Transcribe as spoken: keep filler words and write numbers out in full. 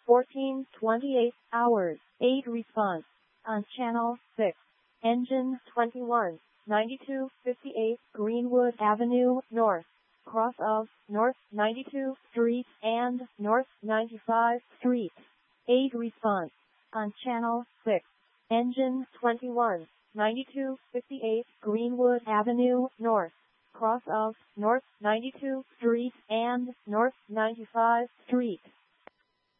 fourteen twenty-eight hours, eight response. On channel six. Engine twenty-one ninety-two fifty-eight Greenwood Avenue North. Cross of North ninety-two Street and North ninety-five Street. eight response. On channel six. Engine twenty-one ninety-two fifty-eight Greenwood Avenue North. Cross of North ninety-two Street and North ninety-five Street.